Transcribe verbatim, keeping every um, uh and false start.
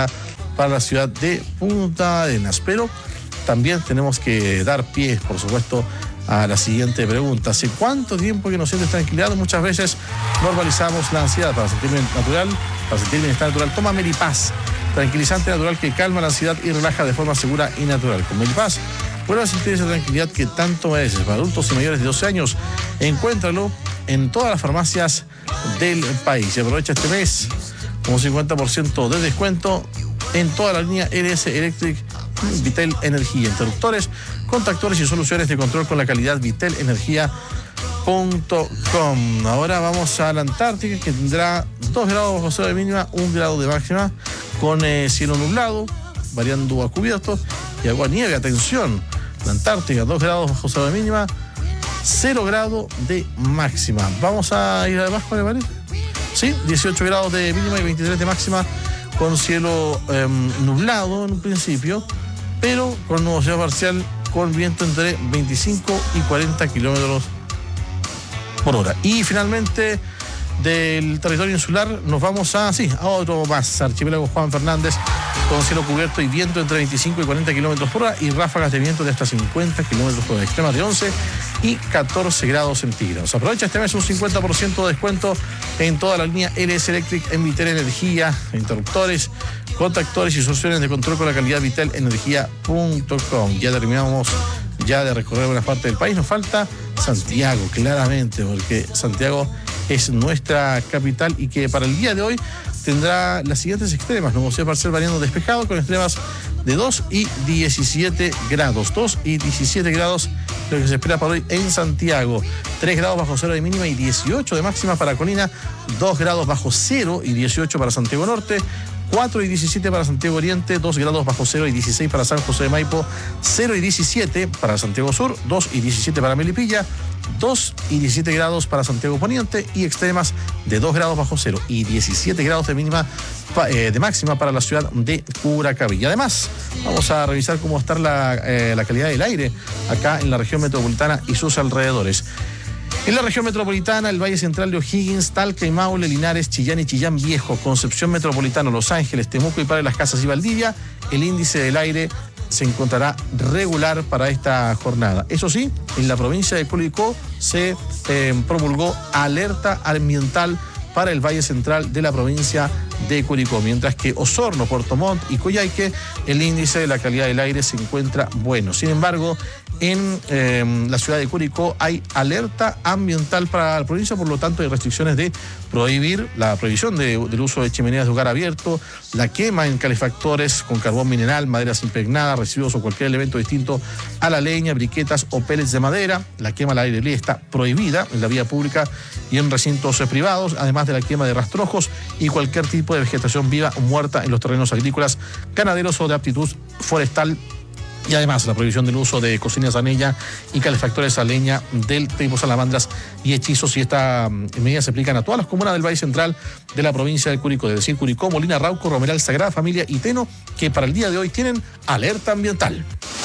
compleja para la ciudad de Punta Arenas. Pero también tenemos que dar pie, por supuesto, a la siguiente pregunta. ¿Hace cuánto tiempo que no sientes tranquilidad? Muchas veces normalizamos la ansiedad. Para sentirme natural, para sentir bienestar natural, toma Melipaz, tranquilizante natural que calma la ansiedad y relaja de forma segura y natural. Con Melipaz vuelve a sentir esa tranquilidad que tanto mereces. Para adultos y mayores de doce años, encuéntralo en todas las farmacias del país. Y aprovecha este mes con un cincuenta por ciento de descuento en toda la línea L S Electric Vitel Energía, interruptores, contactores y soluciones de control con la calidad vitel energía punto com. Ahora vamos a la Antártica, que tendrá dos grados bajo cero de mínima, un grado de máxima, con eh, cielo nublado, variando a cubierto y agua nieve. Atención, la Antártica, dos grados bajo cero de mínima, cero grado de máxima. Vamos a ir abajo, ¿le parece? Sí, dieciocho grados de mínima y veintitrés de máxima, con cielo eh, nublado en un principio, pero con nubosidad parcial, con viento entre veinticinco y cuarenta kilómetros por hora. Y finalmente, del territorio insular nos vamos a, sí, a otro más, archipiélago Juan Fernández, con cielo cubierto y viento entre veinticinco y cuarenta kilómetros por hora y ráfagas de viento de hasta cincuenta kilómetros por hora, extremas de once y catorce grados centígrados. Aprovecha este mes un cincuenta por ciento de descuento en toda la línea L S Electric en Vitel Energía, interruptores, contactores y soluciones de control con la calidad vitel energía punto com. Ya terminamos ya de recorrer buena parte del país. Nos falta Santiago, claramente, porque Santiago es nuestra capital y que para el día de hoy tendrá las siguientes extremas: nubosidad parcial variando despejado, con extremas de dos y diecisiete grados. dos y diecisiete grados lo que se espera para hoy en Santiago. tres grados bajo cero de mínima y dieciocho de máxima para Colina. dos grados bajo cero y dieciocho para Santiago Norte. cuatro y diecisiete para Santiago Oriente, dos grados bajo cero y dieciséis para San José de Maipo, cero y diecisiete para Santiago Sur, dos y diecisiete para Melipilla, dos y diecisiete grados para Santiago Poniente y extremas de dos grados bajo cero y diecisiete grados de mínima eh, de máxima para la ciudad de Curacaví. Y además vamos a revisar cómo está la, eh, la calidad del aire acá en la región metropolitana y sus alrededores. En la región metropolitana, el Valle Central de O'Higgins, Talca y Maule, Linares, Chillán y Chillán Viejo, Concepción Metropolitano, Los Ángeles, Temuco y Padre Las Casas y Valdivia, el índice del aire se encontrará regular para esta jornada. Eso sí, en la provincia de Curicó se eh, promulgó alerta ambiental para el Valle Central de la provincia de Curicó, mientras que Osorno, Puerto Montt y Coyhaique, el índice de la calidad del aire se encuentra bueno. Sin embargo, en eh, la ciudad de Curicó hay alerta ambiental para la provincia, por lo tanto hay restricciones de prohibir la prohibición de, del uso de chimeneas de hogar abierto, la quema en calefactores con carbón mineral, maderas impregnadas, residuos o cualquier elemento distinto a la leña, briquetas o pellets de madera. La quema al aire libre está prohibida en la vía pública y en recintos privados, además de la quema de rastrojos y cualquier tipo de vegetación viva o muerta en los terrenos agrícolas, ganaderos o de aptitud forestal. Y además la prohibición del uso de cocinas a leña y calefactores a leña del tipo salamandras y hechizos. Y esta medida se aplican a todas las comunas del Valle Central de la provincia de Curicó, es decir, Curicó, Molina, Rauco, Romeral, Sagrada Familia y Teno, que para el día de hoy tienen alerta ambiental.